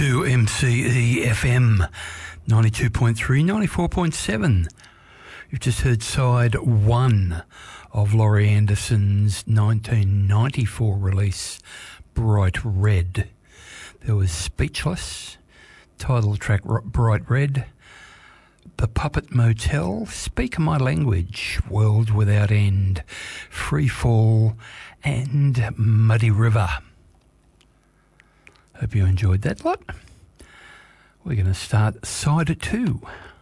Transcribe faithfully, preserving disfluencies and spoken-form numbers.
to M C E F M, ninety-two point three, ninety-four point seven. You've just heard side one of Laurie Anderson's nineteen ninety-four release, Bright Red. There was Speechless, title track Bright Red, The Puppet Motel, Speak My Language, World Without End, Free Fall, and Muddy River. Hope you enjoyed that lot. We're going to start side two.